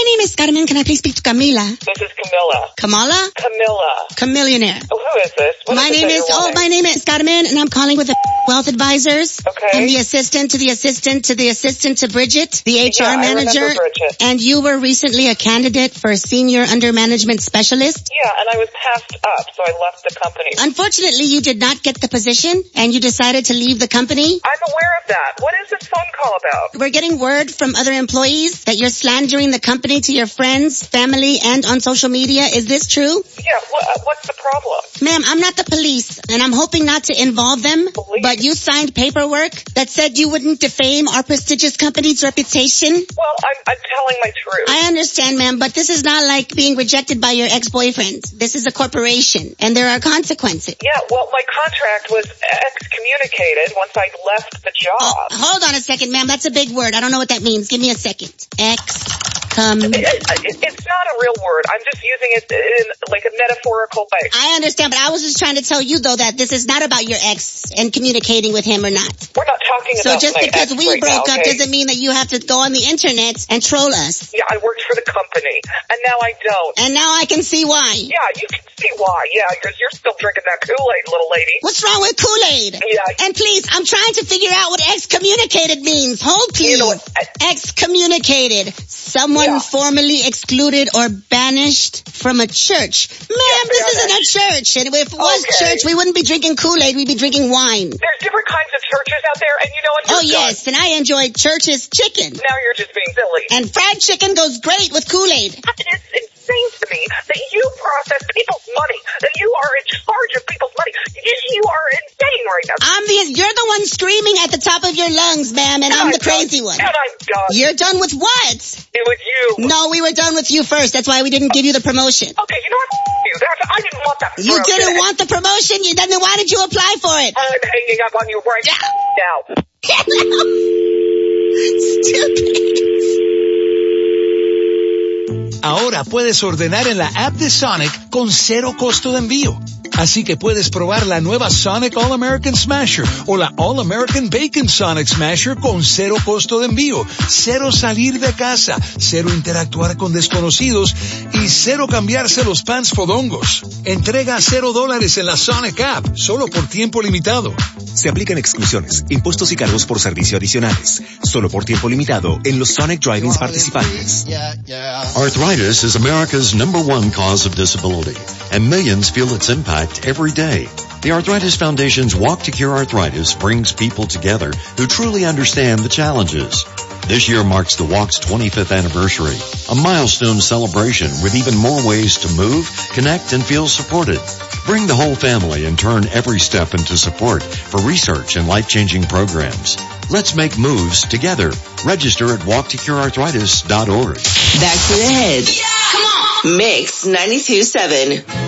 name is Carmen. Can I please speak to Camila? This is Camilla. Kamala? Camilla. Chameleonaire. Oh, who is this? My name is Carmen, and I'm calling with the Wealth Advisors. Okay. I'm the assistant to the assistant to the assistant to Bridget, the HR manager. I remember Bridget. And you were recently a candidate for a senior under management specialist. Yeah, and I was passed up, so I left the company. Unfortunately, you did not get the position, and you decided to leave the company. I'm aware of that. What is this phone call about? We're getting word from other employees that you're slandering the company to your friends, family, and on social media. Is this true? Yeah, what's the problem? Ma'am, I'm not the police, and I'm hoping not to involve them, Police? but you signed paperwork that said you wouldn't defame our prestigious company's reputation. Well, I'm telling my truth. I understand, ma'am, but this is not like being rejected by your ex-boyfriend. This is a corporation, and there are consequences. Yeah, well, my contract was excommunicated once I left the job. Oh, hold on a second, ma'am. That's a big word. I don't know what that means. Give me a second. It's not a real word. I'm just using it in like a metaphorical way. I understand, but I was just trying to tell you, though, that this is not about your ex and communicating with him or not. We're not talking So about just my because ex we right broke now, up okay? doesn't mean that you have to go on the internet and troll us. Yeah, I worked for the company, and now I don't. And now I can see why. Yeah, you can see why. Yeah, because you're still drinking that Kool-Aid, little lady. What's wrong with Kool-Aid? Yeah. And please, I'm trying to figure out what excommunicated means. Hold, please. You know what? Excommunicated. Someone formally excluded or banished from a church. Ma'am, this isn't a church. And if it was church, we wouldn't be drinking Kool-Aid. We'd be drinking wine. There's different kinds of churches out there, and you know what? Oh, yes, and I enjoy church's chicken. Now you're just being silly. And fried chicken goes great with Kool-Aid. It's insane to me that you process people's money, that you are in charge of people's money. You are insane right now. You're the one screaming at the top of your lungs, ma'am, and I'm the crazy one. And I'm done. You're done with what? It was you. No, we were done with you first. That's why we didn't give you the promotion. Okay, you know what? I didn't want that promotion. You didn't want the promotion? Then why did you apply for it? I'm hanging up on you right now. Ahora puedes ordenar en la app de Sonic con cero costo de envío. Así que puedes probar la nueva Sonic All-American Smasher o la All-American Bacon Sonic Smasher con cero costo de envío, cero salir de casa, cero interactuar con desconocidos y cero cambiarse los pants fodongos. Entrega $0 en la Sonic app, solo por tiempo limitado. Se aplican exclusiones, impuestos y cargos por servicio adicionales. Solo por tiempo limitado en los Sonic Drive-ins participantes. Arthritis is America's #1 cause of disability, and millions feel its impact every day. The Arthritis Foundation's Walk to Cure Arthritis brings people together who truly understand the challenges. This year marks the Walk's 25th anniversary, a milestone celebration with even more ways to move, connect, and feel supported. Bring the whole family and turn every step into support for research and life-changing programs. Let's make moves together. Register at walktocurearthritis.org. Back to the hits. Yeah! Come on! Mix 92.7.